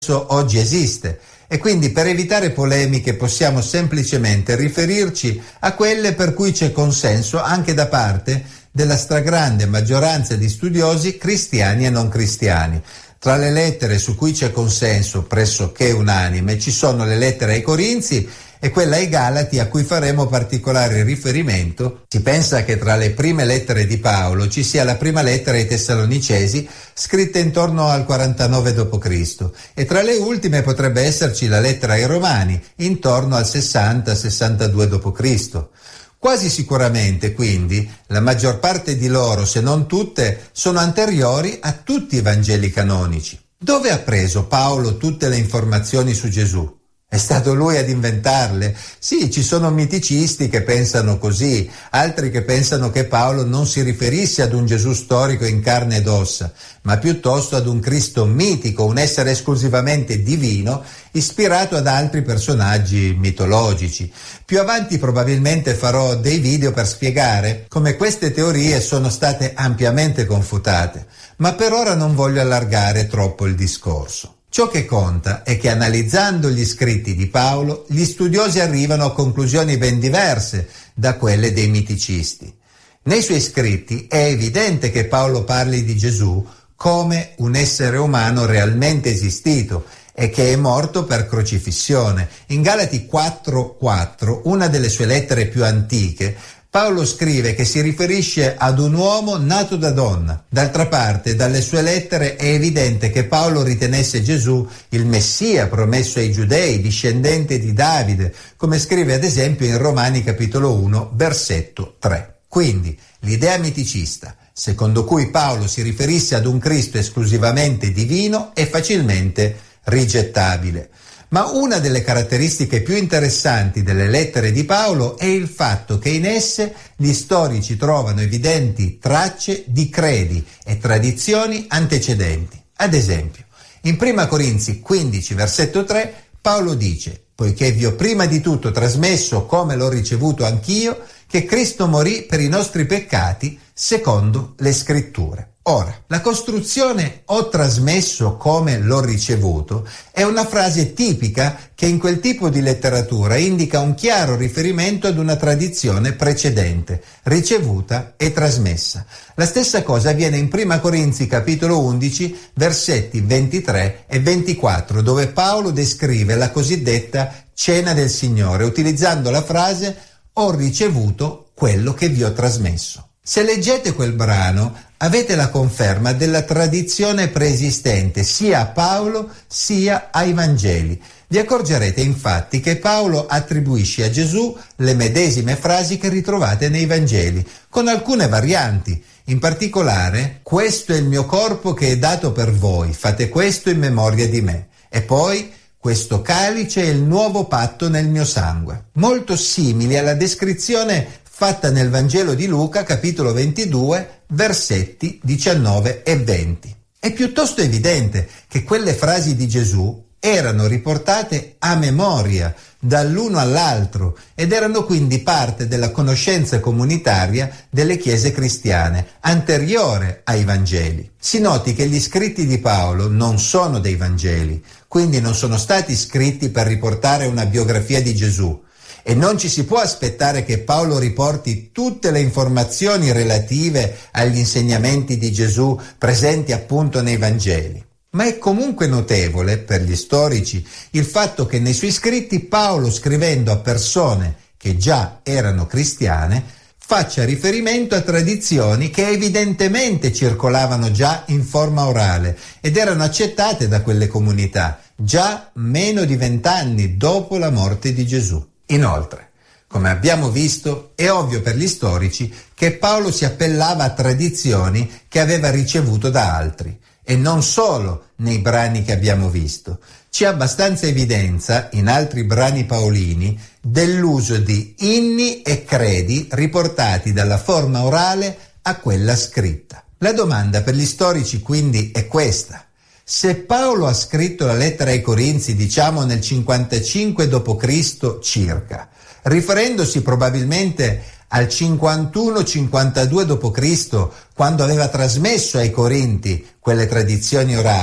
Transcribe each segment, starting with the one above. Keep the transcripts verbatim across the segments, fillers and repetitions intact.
oggi esiste, e quindi per evitare polemiche possiamo semplicemente riferirci a quelle per cui c'è consenso anche da parte della stragrande maggioranza di studiosi cristiani e non cristiani. Tra le lettere su cui c'è consenso pressoché unanime ci sono le lettere ai Corinzi e quella ai Galati, a cui faremo particolare riferimento. Si pensa che tra le prime lettere di Paolo ci sia la prima lettera ai Tessalonicesi, scritta intorno al quarantanove dopo Cristo, e tra le ultime potrebbe esserci la lettera ai Romani, intorno al sessanta sessantadue dopo Cristo. Quasi sicuramente, quindi, la maggior parte di loro, se non tutte, sono anteriori a tutti i Vangeli canonici. Dove ha preso Paolo tutte le informazioni su Gesù? È stato lui ad inventarle? Sì, ci sono miticisti che pensano così, altri che pensano che Paolo non si riferisse ad un Gesù storico in carne ed ossa, ma piuttosto ad un Cristo mitico, un essere esclusivamente divino, ispirato ad altri personaggi mitologici. Più avanti probabilmente farò dei video per spiegare come queste teorie sono state ampiamente confutate, ma per ora non voglio allargare troppo il discorso. Ciò che conta è che, analizzando gli scritti di Paolo, gli studiosi arrivano a conclusioni ben diverse da quelle dei miticisti. Nei suoi scritti è evidente che Paolo parli di Gesù come un essere umano realmente esistito e che è morto per crocifissione. In Galati quattro quattro, una delle sue lettere più antiche, Paolo scrive che si riferisce ad un uomo nato da donna. D'altra parte, dalle sue lettere è evidente che Paolo ritenesse Gesù il Messia promesso ai Giudei, discendente di Davide, come scrive ad esempio in Romani capitolo uno, versetto tre. Quindi, l'idea miticista, secondo cui Paolo si riferisse ad un Cristo esclusivamente divino, è facilmente rigettabile. Ma una delle caratteristiche più interessanti delle lettere di Paolo è il fatto che in esse gli storici trovano evidenti tracce di credi e tradizioni antecedenti. Ad esempio, in prima Corinzi quindici, versetto tre, Paolo dice: «Poiché vi ho prima di tutto trasmesso, come l'ho ricevuto anch'io, che Cristo morì per i nostri peccati secondo le Scritture». Ora, la costruzione «ho trasmesso come l'ho ricevuto» è una frase tipica che in quel tipo di letteratura indica un chiaro riferimento ad una tradizione precedente, ricevuta e trasmessa. La stessa cosa avviene in prima Corinzi capitolo undici, versetti ventitré e ventiquattro, dove Paolo descrive la cosiddetta Cena del Signore, utilizzando la frase «ho ricevuto quello che vi ho trasmesso». Se leggete quel brano, avete la conferma della tradizione preesistente sia a Paolo sia ai Vangeli. Vi accorgerete infatti che Paolo attribuisce a Gesù le medesime frasi che ritrovate nei Vangeli, con alcune varianti. In particolare, «questo è il mio corpo che è dato per voi, fate questo in memoria di me». E poi «questo calice è il nuovo patto nel mio sangue». Molto simili alla descrizione fatta nel Vangelo di Luca, capitolo ventidue, versetti diciannove e venti. È piuttosto evidente che quelle frasi di Gesù erano riportate a memoria dall'uno all'altro ed erano quindi parte della conoscenza comunitaria delle chiese cristiane, anteriore ai Vangeli. Si noti che gli scritti di Paolo non sono dei Vangeli, quindi non sono stati scritti per riportare una biografia di Gesù. E non ci si può aspettare che Paolo riporti tutte le informazioni relative agli insegnamenti di Gesù presenti appunto nei Vangeli. Ma è comunque notevole, per gli storici, il fatto che nei suoi scritti Paolo, scrivendo a persone che già erano cristiane, faccia riferimento a tradizioni che evidentemente circolavano già in forma orale ed erano accettate da quelle comunità, già meno di vent'anni dopo la morte di Gesù. Inoltre, come abbiamo visto, è ovvio per gli storici che Paolo si appellava a tradizioni che aveva ricevuto da altri, e non solo nei brani che abbiamo visto. C'è abbastanza evidenza, in altri brani paolini, dell'uso di inni e credi riportati dalla forma orale a quella scritta. La domanda per gli storici quindi è questa: se Paolo ha scritto la lettera ai Corinzi, diciamo nel cinquantacinque dopo Cristo circa, riferendosi probabilmente al cinquantuno cinquantadue dopo Cristo, quando aveva trasmesso ai Corinti quelle tradizioni orali,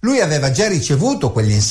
Lui aveva già ricevuto quegli